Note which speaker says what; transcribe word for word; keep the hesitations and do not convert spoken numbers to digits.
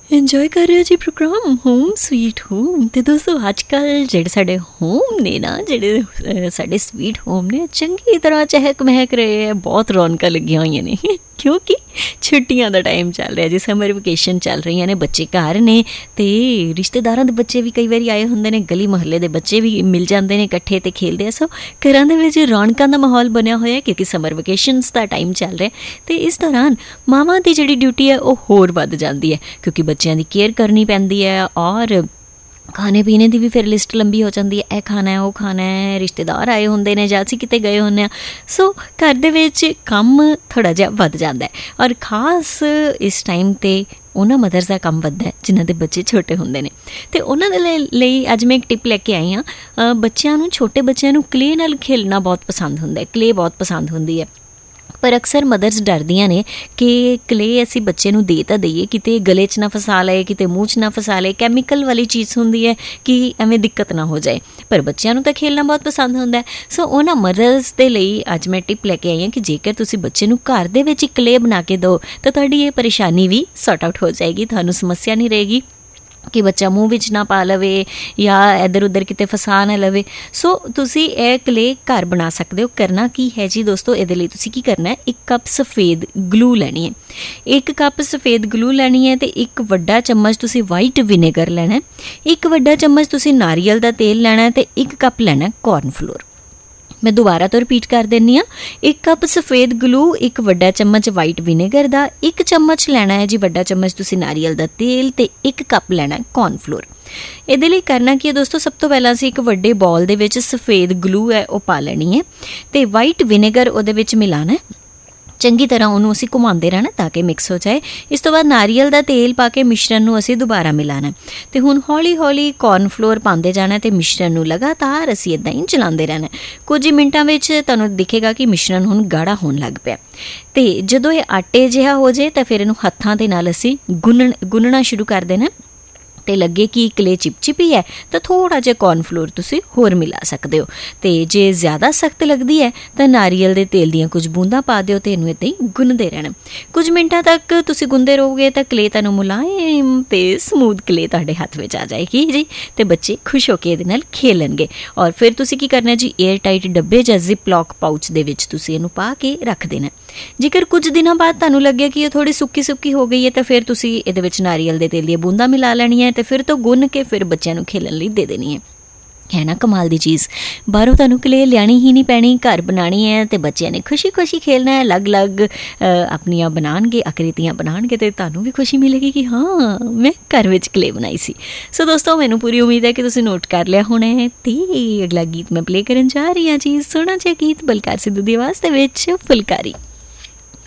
Speaker 1: Enjoy ਕਰ ਰਹੇ ਹੋ ਜੀ ਪ੍ਰੋਗਰਾਮ ਹੋਮ ਸਵੀਟ ਹੋਮ। ਅਤੇ ਦੋਸਤੋ ਅੱਜ ਕੱਲ੍ਹ ਜਿਹੜੇ ਸਾਡੇ ਹੋਮ ਨੇ ਨਾ, ਜਿਹੜੇ ਸਾਡੇ ਸਵੀਟ ਹੋਮ ਨੇ, ਚੰਗੀ ਤਰ੍ਹਾਂ ਚਹਿਕ ਮਹਿਕ ਰਹੇ ਹੈ, ਬਹੁਤ ਰੌਣਕਾਂ ਲੱਗੀਆਂ ਹੋਈਆਂ ਨੇ ਕਿਉਂਕਿ ਛੁੱਟੀਆਂ ਦਾ ਟਾਈਮ ਚੱਲ ਰਿਹਾ ਜੀ, ਸਮਰ ਵਕੇਸ਼ਨ ਚੱਲ ਰਹੀਆਂ ਨੇ, ਬੱਚੇ ਘਰ ਨੇ ਅਤੇ ਰਿਸ਼ਤੇਦਾਰਾਂ ਦੇ ਬੱਚੇ ਵੀ ਕਈ ਵਾਰੀ ਆਏ ਹੁੰਦੇ ਨੇ, ਗਲੀ ਮੁਹੱਲੇ ਦੇ ਬੱਚੇ ਵੀ ਮਿਲ ਜਾਂਦੇ ਨੇ ਇਕੱਠੇ ਅਤੇ ਖੇਲਦੇ ਆ। ਸੋ ਘਰਾਂ ਦੇ ਵਿੱਚ ਰੌਣਕਾਂ ਦਾ ਮਾਹੌਲ ਬਣਿਆ ਹੋਇਆ ਕਿਉਂਕਿ ਸਮਰ ਵਕੇਸ਼ਨਸ ਦਾ ਟਾਈਮ ਚੱਲ ਰਿਹਾ। ਅਤੇ ਇਸ ਦੌਰਾਨ ਮਾਵਾਂ ਦੀ ਜਿਹੜੀ ਡਿਊਟੀ ਹੈ ਉਹ ਹੋਰ ਵੱਧ ਜਾਂਦੀ ਹੈ ਕਿਉਂਕਿ ਬੱਚਿਆਂ ਦੀ ਕੇਅਰ ਕਰਨੀ ਪੈਂਦੀ ਹੈ ਔਰ ਖਾਣੇ ਪੀਣੇ ਦੀ ਵੀ ਫਿਰ ਲਿਸਟ ਲੰਬੀ ਹੋ ਜਾਂਦੀ ਹੈ, ਇਹ ਖਾਣਾ ਉਹ ਖਾਣਾ ਹੈ, ਰਿਸ਼ਤੇਦਾਰ ਆਏ ਹੁੰਦੇ ਨੇ ਜਾਂ ਅਸੀਂ ਕਿਤੇ ਗਏ ਹੁੰਦੇ ਹਾਂ। ਸੋ ਘਰ ਦੇ ਵਿੱਚ ਕੰਮ ਥੋੜ੍ਹਾ ਜਿਹਾ ਵੱਧ ਜਾਂਦਾ ਹੈ ਔਰ ਖ਼ਾਸ ਇਸ ਟਾਈਮ 'ਤੇ ਉਹਨਾਂ ਮਦਰਸ ਦਾ ਕੰਮ ਵੱਧਦਾ ਜਿਨ੍ਹਾਂ ਦੇ ਬੱਚੇ ਛੋਟੇ ਹੁੰਦੇ ਨੇ। ਅਤੇ ਉਹਨਾਂ ਦੇ ਲਈ ਲਈ ਅੱਜ ਮੈਂ ਇੱਕ ਟਿਪ ਲੈ ਕੇ ਆਈ ਹਾਂ। ਬੱਚਿਆਂ ਨੂੰ, ਛੋਟੇ ਬੱਚਿਆਂ ਨੂੰ ਕਲੇ ਨਾਲ ਖੇਲਣਾ ਬਹੁਤ ਪਸੰਦ ਹੁੰਦਾ, ਕਲੇ ਬਹੁਤ ਪਸੰਦ ਹੁੰਦੀ ਹੈ, ਪਰ ਅਕਸਰ ਮਦਰਸ ਡਰਦੀਆਂ ਨੇ ਕਿ ਕਲੇ ਅਸੀਂ ਬੱਚੇ ਨੂੰ ਦੇ ਤਾਂ ਦਈਏ, ਕਿਤੇ ਗਲੇ 'ਚ ਨਾ ਫਸਾ ਲਏ, ਕਿਤੇ ਮੂੰਹ 'ਚ ਨਾ ਫਸਾ ਲਏ, ਕੈਮੀਕਲ ਵਾਲੀ ਚੀਜ਼ ਹੁੰਦੀ ਹੈ ਕਿ ਐਵੇਂ ਦਿੱਕਤ ਨਾ ਹੋ ਜਾਏ, ਪਰ ਬੱਚਿਆਂ ਨੂੰ ਤਾਂ ਖੇਲਣਾ ਬਹੁਤ ਪਸੰਦ ਹੁੰਦਾ। ਸੋ ਉਹਨਾਂ ਮਦਰਸ ਦੇ ਲਈ ਅੱਜ ਮੈਂ ਟਿਪ ਲੈ ਕੇ ਆਈ ਹਾਂ ਕਿ ਜੇਕਰ ਤੁਸੀਂ ਬੱਚੇ ਨੂੰ ਘਰ ਦੇ ਵਿੱਚ ਕਲੇ ਬਣਾ ਕੇ ਦਿਓ ਤਾਂ ਤੁਹਾਡੀ ਇਹ ਪਰੇਸ਼ਾਨੀ ਵੀ ਸੌਟ ਆਊਟ ਹੋ ਜਾਏਗੀ, ਤੁਹਾਨੂੰ ਸਮੱਸਿਆ ਨਹੀਂ ਰਹੇਗੀ ਕਿ ਬੱਚਾ ਮੂੰਹ ਵਿੱਚ ਨਾ ਪਾ ਲਵੇ ਜਾਂ ਇੱਧਰ ਉੱਧਰ ਕਿਤੇ ਫਸਾ ਨਾ ਲਵੇ। ਸੋ ਤੁਸੀਂ ਇਹ ਕਲੇ ਘਰ ਬਣਾ ਸਕਦੇ ਹੋ। ਕਰਨਾ ਕੀ ਹੈ ਜੀ ਦੋਸਤੋ, ਇਹਦੇ ਲਈ ਤੁਸੀਂ ਕੀ ਕਰਨਾ ਹੈ, ਇੱਕ ਕੱਪ ਸਫੇਦ ਗਲੂ ਲੈਣੀ ਹੈ, ਇੱਕ ਕੱਪ ਸਫੇਦ ਗਲੂ ਲੈਣੀ ਹੈ ਅਤੇ ਇੱਕ ਵੱਡਾ ਚਮਚ ਤੁਸੀਂ ਵਾਈਟ ਵਿਨੇਗਰ ਲੈਣਾ, ਇੱਕ ਵੱਡਾ ਚਮਚ ਤੁਸੀਂ ਨਾਰੀਅਲ ਦਾ ਤੇਲ ਲੈਣਾ ਅਤੇ ਇੱਕ ਕੱਪ ਲੈਣਾ ਕੋਰਨ ਫਲੋਰ। ਮੈਂ ਦੁਬਾਰਾ ਤੋਂ ਰਿਪੀਟ ਕਰ ਦਿੰਦੀ ਹਾਂ, ਇੱਕ ਕੱਪ ਸਫੇਦ ਗਲੂ, ਇੱਕ ਵੱਡਾ ਚਮਚ ਵਾਈਟ ਵਿਨੇਗਰ ਦਾ, ਇੱਕ ਚਮਚ ਲੈਣਾ ਹੈ ਜੀ ਵੱਡਾ ਚਮਚ ਤੁਸੀਂ ਨਾਰੀਅਲ ਦਾ ਤੇਲ ਅਤੇ ਇੱਕ ਕੱਪ ਲੈਣਾ ਕੋਰਨ ਫਲੋਰ। ਇਹਦੇ ਲਈ ਕਰਨਾ ਕੀ ਹੈ ਦੋਸਤੋ, ਸਭ ਤੋਂ ਪਹਿਲਾਂ ਅਸੀਂ ਇੱਕ ਵੱਡੇ ਬੌਲ ਦੇ ਵਿੱਚ ਸਫੇਦ ਗਲੂ ਹੈ ਉਹ ਪਾ ਲੈਣੀ ਹੈ ਅਤੇ ਵਾਈਟ ਵਿਨੇਗਰ ਉਹਦੇ ਵਿੱਚ ਮਿਲਾਉਣਾ, ਚੰਗੀ ਤਰ੍ਹਾਂ ਉਹਨੂੰ ਅਸੀਂ ਘੁਮਾਉਂਦੇ ਰਹਿਣਾ ਤਾਂ ਕਿ ਮਿਕਸ ਹੋ ਜਾਏ। ਇਸ ਤੋਂ ਬਾਅਦ ਨਾਰੀਅਲ ਦਾ ਤੇਲ ਪਾ ਕੇ ਮਿਸ਼ਰਣ ਨੂੰ ਅਸੀਂ ਦੁਬਾਰਾ ਮਿਲਾਉਣਾ ਅਤੇ ਹੁਣ ਹੌਲੀ ਹੌਲੀ ਕੋਰਨ ਫਲੋਰ ਪਾਉਂਦੇ ਜਾਣਾ ਅਤੇ ਮਿਸ਼ਰਣ ਨੂੰ ਲਗਾਤਾਰ ਅਸੀਂ ਇੱਦਾਂ ਹੀ ਚਲਾਉਂਦੇ ਰਹਿਣਾ। ਕੁਝ ਮਿੰਟਾਂ ਵਿੱਚ ਤੁਹਾਨੂੰ ਦਿਖੇਗਾ ਕਿ ਮਿਸ਼ਰਣ ਹੁਣ ਗਾੜਾ ਹੋਣ ਲੱਗ ਪਿਆ ਅਤੇ ਜਦੋਂ ਇਹ ਆਟੇ ਜਿਹਾ ਹੋ ਜਾਏ ਤਾਂ ਫਿਰ ਇਹਨੂੰ ਹੱਥਾਂ ਦੇ ਨਾਲ ਅਸੀਂ ਗੁੰਨਣ ਗੁੰਨਣਾ ਸ਼ੁਰੂ ਕਰ ਦੇਣਾ ਅਤੇ ਲੱਗੇ ਕਿ ਕਲੇ ਚਿਪਚਿਪੀ ਹੈ ਤਾਂ ਥੋੜ੍ਹਾ ਜਿਹਾ ਕੋਰਨ ਫਲੋਰ ਤੁਸੀਂ ਹੋਰ ਮਿਲਾ ਸਕਦੇ ਹੋ ਅਤੇ ਜੇ ਜ਼ਿਆਦਾ ਸਖਤ ਲੱਗਦੀ ਹੈ ਤਾਂ ਨਾਰੀਅਲ ਦੇ ਤੇਲ ਦੀਆਂ ਕੁਝ ਬੂੰਦਾਂ ਪਾ ਦਿਓ ਅਤੇ ਇਹਨੂੰ ਇੱਦਾਂ ਹੀ ਗੁੰਨਦੇ ਰਹਿਣਾ। ਕੁਝ ਮਿੰਟਾਂ ਤੱਕ ਤੁਸੀਂ ਗੁੰਨਦੇ ਰਹੋਗੇ ਤਾਂ ਕਲੇ ਤੁਹਾਨੂੰ ਮੁਲਾਇਮ ਅਤੇ ਸਮੂਥ ਕਲੇ ਤੁਹਾਡੇ ਹੱਥ ਵਿੱਚ ਆ ਜਾਏਗੀ ਜੀ ਅਤੇ ਬੱਚੇ ਖੁਸ਼ ਹੋ ਕੇ ਇਹਦੇ ਨਾਲ ਖੇਲਣਗੇ। ਔਰ ਫਿਰ ਤੁਸੀਂ ਕੀ ਕਰਨਾ ਜੀ, ਏਅਰ ਟਾਈਟ ਡੱਬੇ ਜਾਂ ਜ਼ਿਪ ਲੌਕ ਪਾਊਚ ਦੇ ਵਿੱਚ ਤੁਸੀਂ ਇਹਨੂੰ ਪਾ ਕੇ ਰੱਖ ਦੇਣਾ। ਜੇਕਰ ਕੁਝ ਦਿਨਾਂ ਬਾਅਦ ਤੁਹਾਨੂੰ ਲੱਗੇ ਕਿ ਇਹ ਥੋੜ੍ਹੀ ਸੁੱਕੀ ਸੁੱਕੀ ਹੋ ਗਈ ਹੈ ਤਾਂ ਫਿਰ ਤੁਸੀਂ ਇਹਦੇ ਵਿੱਚ ਨਾਰੀਅਲ ਦੇ ਤੇਲ ਦੀਆਂ ਬੂੰਦਾਂ ਮਿਲਾ ਲੈਣੀਆਂ ਅਤੇ ਫਿਰ ਤੋਂ ਗੁੰਨ ਕੇ ਫਿਰ ਬੱਚਿਆਂ ਨੂੰ ਖੇਲਣ ਲਈ ਦੇ ਦੇਣੀ ਹੈ। ਹੈ ਨਾ ਕਮਾਲ ਦੀ ਚੀਜ਼, ਬਾਹਰੋਂ ਤੁਹਾਨੂੰ ਕਲੇ ਲਿਆਣੀ ਹੀ ਨਹੀਂ ਪੈਣੀ, ਘਰ ਬਣਾਉਣੀ ਹੈ ਅਤੇ ਬੱਚਿਆਂ ਨੇ ਖੁਸ਼ੀ ਖੁਸ਼ੀ ਖੇਲਣਾ ਹੈ, ਅਲੱਗ ਅਲੱਗ ਆਪਣੀਆਂ ਬਣਾਉਣਗੇ, ਆਕ੍ਰਿਤੀਆਂ ਬਣਾਉਣਗੇ ਅਤੇ ਤੁਹਾਨੂੰ ਵੀ ਖੁਸ਼ੀ ਮਿਲੇਗੀ ਕਿ ਹਾਂ ਮੈਂ ਘਰ ਵਿੱਚ ਕਲੇ ਬਣਾਈ ਸੀ। ਸੋ ਦੋਸਤੋ ਮੈਨੂੰ ਪੂਰੀ ਉਮੀਦ ਹੈ ਕਿ ਤੁਸੀਂ ਨੋਟ ਕਰ ਲਿਆ ਹੋਣਾ ਹੈ ਅਤੇ ਅਗਲਾ ਗੀਤ ਮੈਂ ਪਲੇ ਕਰਨ ਜਾ ਰਹੀ ਹਾਂ ਜੀ, ਸੋਹਣਾ ਜਿਹਾ ਗੀਤ ਬਲਕਾਰ ਸਿੱਧੂ ਦੀ ਆਵਾਜ਼ ਦੇ ਵਿੱਚ, ਫੁਲਕਾਰੀ।